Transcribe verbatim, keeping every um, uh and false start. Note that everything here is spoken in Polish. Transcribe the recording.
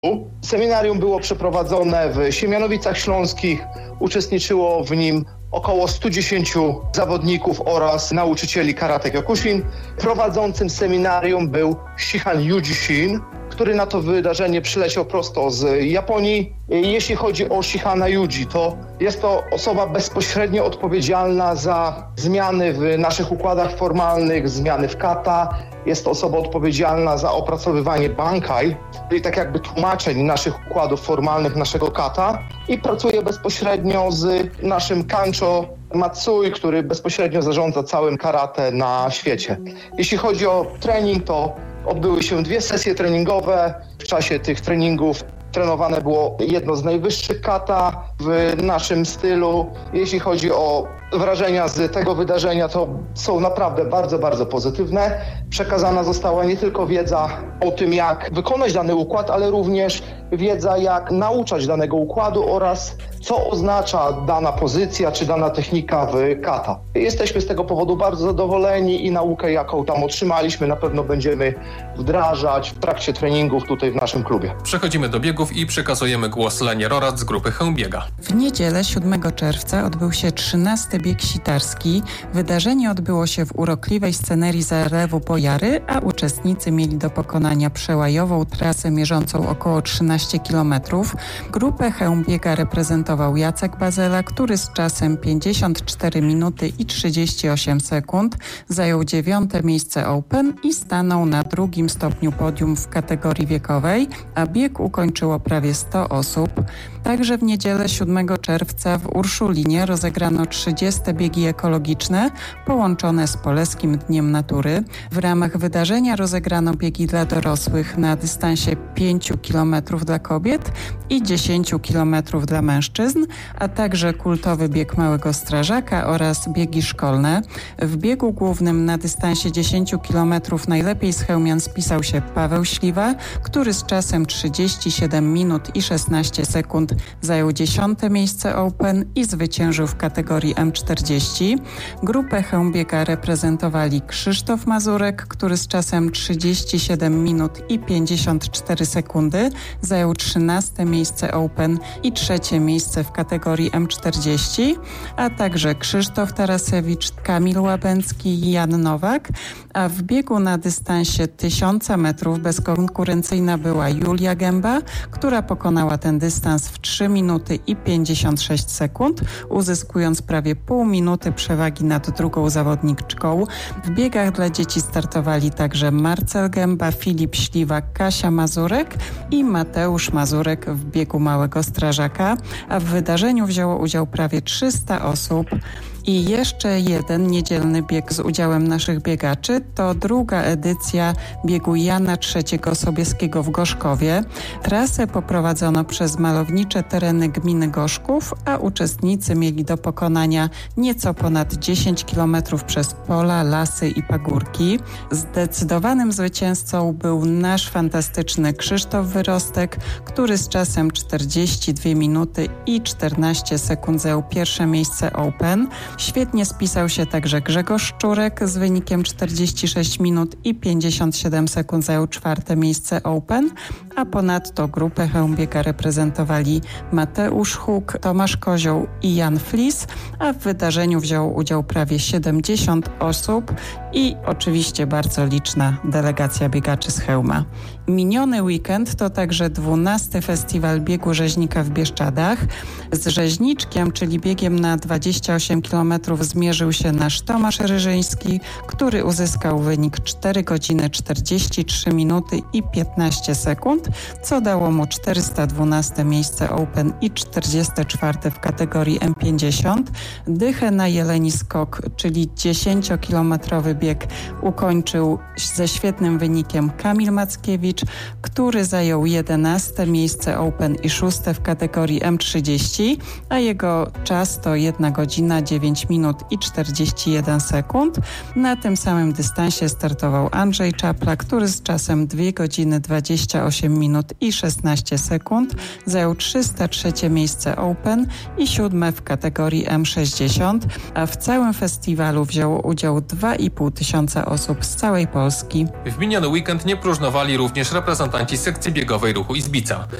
Seminarium było przeprowadzone w Siemianowicach Śląskich. Uczestniczyło w nim około stu dziesięciu zawodników oraz nauczycieli karate Kyokushin. Prowadzącym seminarium był Shihan Yuji Shin, który na to wydarzenie przyleciał prosto z Japonii. Jeśli chodzi o Shihana Yuji, to jest to osoba bezpośrednio odpowiedzialna za zmiany w naszych układach formalnych, zmiany w kata. Jest to osoba odpowiedzialna za opracowywanie bankai, czyli tak jakby tłumaczeń naszych układów formalnych, naszego kata, i pracuje bezpośrednio z naszym Kancho Matsui, który bezpośrednio zarządza całym karate na świecie. Jeśli chodzi o trening, to odbyły się dwie sesje treningowe. W czasie tych treningów trenowane było jedno z najwyższych kata w naszym stylu. Jeśli chodzi o wrażenia z tego wydarzenia, to są naprawdę bardzo, bardzo pozytywne. Przekazana została nie tylko wiedza o tym, jak wykonać dany układ, ale również wiedza, jak nauczać danego układu oraz co oznacza dana pozycja czy dana technika w kata. Jesteśmy z tego powodu bardzo zadowoleni i naukę, jaką tam otrzymaliśmy, na pewno będziemy wdrażać w trakcie treningów tutaj w naszym klubie. Przechodzimy do biegów i przekazujemy głos Lenie Rorat z grupy Chełmbiega. W niedzielę siódmego czerwca odbył się trzynasty bieg sitarski. Wydarzenie odbyło się w urokliwej scenerii zalewu Pojary, a uczestnicy mieli do pokonania przełajową trasę mierzącą około trzynaście kilometrów. Grupę Chełmbiega reprezentował Jacek Bazela, który z czasem pięćdziesiąt cztery minuty i trzydzieści osiem sekund zajął dziewiąte miejsce Open i stanął na drugim stopniu podium w kategorii wiekowej, a bieg ukończyło prawie sto osób. Także w niedzielę siódmego czerwca w Urszulinie rozegrano trzydzieste biegi ekologiczne połączone z Polskim Dniem Natury. W ramach wydarzenia rozegrano biegi dla dorosłych na dystansie pięciu kilometrów dla kobiet i dziesięciu kilometrów dla mężczyzn, a także kultowy bieg Małego Strażaka oraz biegi szkolne. W biegu głównym na dystansie dziesięciu kilometrów najlepiej z chełmian spisał się Paweł Śliwa, który z czasem trzydzieści siedem minut i szesnaście sekund zajął dziesiąte miejsce Open i zwyciężył w kategorii M czterdzieści. Grupę Chełmbiega reprezentowali Krzysztof Mazurek, który z czasem trzydzieści siedem minut i pięćdziesiąt cztery sekundy zajął trzynaste miejsce Open i trzecie miejsce w kategorii M czterdzieści, a także Krzysztof Tarasewicz, Kamil Łabęcki i Jan Nowak, a w biegu na dystansie tysiąca metrów bezkonkurencyjna była Julia Gęba, która pokonała ten dystans w trzy minuty i pięćdziesiąt sześć sekund, uzyskując prawie pół minuty przewagi nad drugą zawodniczką. W biegach dla dzieci startowali także Marcel Gęba, Filip Śliwak, Kasia Mazurek i Mateusz Mazurek w biegu Małego Strażaka, a w wydarzeniu wzięło udział prawie trzysta osób. I jeszcze jeden niedzielny bieg z udziałem naszych biegaczy to druga edycja biegu Jana trzeciego Sobieskiego w Gorzkowie. Trasę poprowadzono przez malownicze tereny gminy Gorzków, a uczestnicy mieli do pokonania nieco ponad dziesięć kilometrów przez pola, lasy i pagórki. Zdecydowanym zwycięzcą był nasz fantastyczny Krzysztof Wyrostek, który z czasem czterdzieści dwie minuty i czternaście sekund zajął pierwsze miejsce Open. Świetnie spisał się także Grzegorz Szczurek z wynikiem czterdzieści sześć minut i pięćdziesiąt siedem sekund zajął czwarte miejsce Open, a ponadto grupę Chełmbiega reprezentowali Mateusz Huk, Tomasz Kozioł i Jan Flis, a w wydarzeniu wzięło udział prawie siedemdziesiąt osób i oczywiście bardzo liczna delegacja biegaczy z Chełma. Miniony weekend to także dwunasty Festiwal Biegu Rzeźnika w Bieszczadach. Z Rzeźniczkiem, czyli biegiem na dwadzieścia osiem kilometrów, zmierzył się nasz Tomasz Ryżyński, który uzyskał wynik cztery godziny czterdzieści trzy minuty i piętnaście sekund, co dało mu czterysta dwunaste miejsce Open i czterdzieste czwarte w kategorii M pięćdziesiąt. Dychę na Jeleni Skok, czyli dziesięciokilometrowy bieg, ukończył ze świetnym wynikiem Kamil Mackiewicz, który zajął jedenaste miejsce Open i szóste w kategorii M trzydzieści, a jego czas to jedna godzina dziewięć minut i czterdzieści jeden sekund. Na tym samym dystansie startował Andrzej Czapla, który z czasem dwie godziny dwadzieścia osiem minut i szesnaście sekund zajął trzysta trzecie miejsce Open i siódme w kategorii M sześćdziesiąt, a w całym festiwalu wzięło udział dwa i pół tysiąca osób z całej Polski. W miniony weekend nie próżnowali również również reprezentanci sekcji biegowej ruchu Izbica.